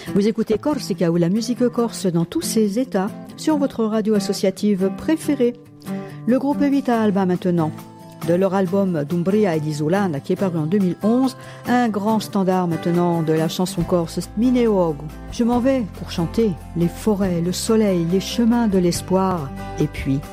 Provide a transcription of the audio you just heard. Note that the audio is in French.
Vous écoutez Corsica ou la musique corse dans tous ses états sur votre radio associative préférée. Le groupe Evita Alba maintenant. De leur album d'Umbria et d'Isolana qui est paru en 2011, un grand standard maintenant de la chanson corse, Mineogo. Je m'en vais pour chanter les forêts, le soleil, les chemins de l'espoir et puis